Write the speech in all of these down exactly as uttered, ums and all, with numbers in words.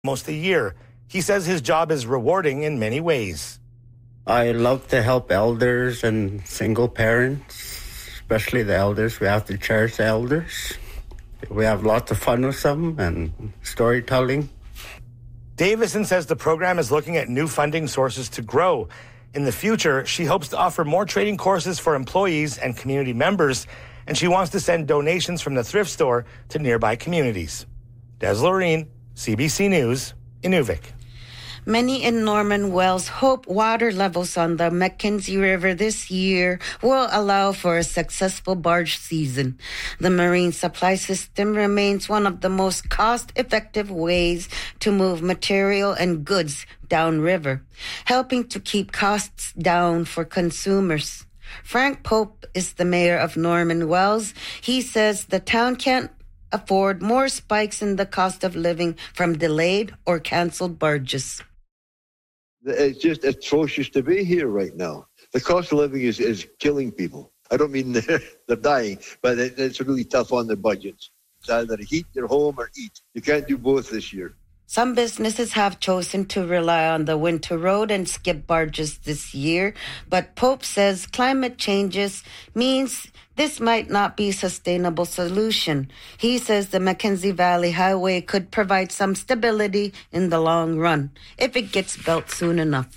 almost a year. He says his job is rewarding in many ways. I love to help elders and single parents, especially the elders. We have to cherish the elders. We have lots of fun with them and storytelling. Davison says the program is looking at new funding sources to grow. In the future, she hopes to offer more training courses for employees and community members, and she wants to send donations from the thrift store to nearby communities. Des Loreen, C B C News, Inuvik. Many in Norman Wells hope water levels on the Mackenzie River this year will allow for a successful barge season. The marine supply system remains one of the most cost-effective ways to move material and goods downriver, helping to keep costs down for consumers. Frank Pope is the mayor of Norman Wells. He says the town can't afford more spikes in the cost of living from delayed or canceled barges. It's just atrocious to be here right now. The cost of living is, is killing people. I don't mean they're, they're dying, but it, it's really tough on their budgets. It's either heat their home or eat. You can't do both this year. Some businesses have chosen to rely on the winter road and skip barges this year, but Pope says climate changes means this might not be a sustainable solution. He says the Mackenzie Valley Highway could provide some stability in the long run if it gets built soon enough.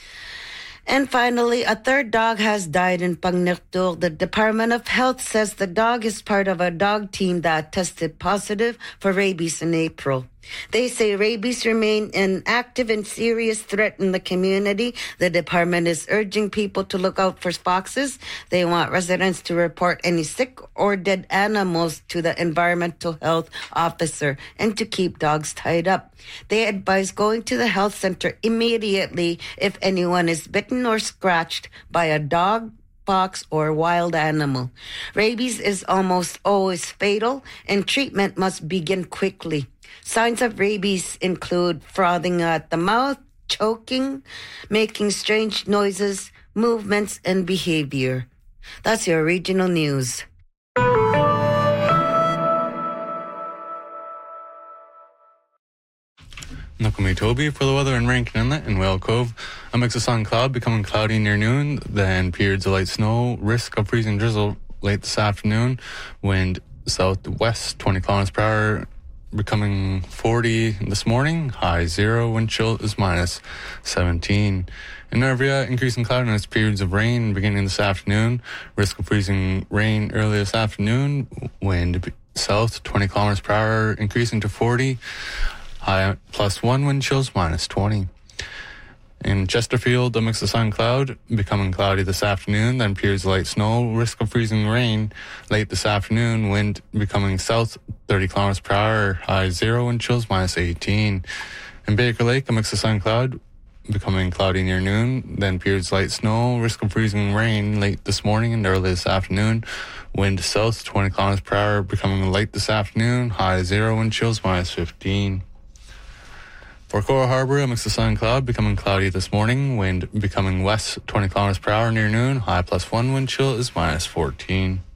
And finally, a third dog has died in Pangnirtur. The Department of Health says the dog is part of a dog team that tested positive for rabies in April. They say rabies remain an active and serious threat in the community. The department is urging people to look out for foxes. They want residents to report any sick or dead animals to the environmental health officer and to keep dogs tied up. They advise going to the health center immediately if anyone is bitten or scratched by a dog, fox, or wild animal. Rabies is almost always fatal, and treatment must begin quickly. Signs of rabies include frothing at the mouth, choking, making strange noises, movements, and behavior. That's your regional news. Nakumi Toby for the weather in Rankin Inlet and Whale Cove. A mix of sun cloud becoming cloudy near noon, then periods of light snow, risk of freezing drizzle late this afternoon, wind southwest twenty kilometers per hour, becoming forty this morning, high zero, wind chill is minus seventeen. In Narvia, increasing cloudiness, periods of rain beginning this afternoon, risk of freezing rain early this afternoon, wind south twenty kilometers per hour, increasing to forty, high plus one, wind chills minus twenty. In Chesterfield, a mix of sun cloud, becoming cloudy this afternoon, then periods of light snow, risk of freezing rain late this afternoon, wind becoming south thirty kilometers per hour, high zero, wind chills minus eighteen. In Baker Lake, a mix of sun cloud, becoming cloudy near noon, then periods of light snow, risk of freezing rain late this morning and early this afternoon, wind south twenty kilometers per hour, becoming light this afternoon, high zero, wind chills minus fifteen. For Coral Harbour, a mix of sun and cloud, becoming cloudy this morning, wind becoming west twenty kilometers per hour near noon, high plus one, wind chill is minus fourteen.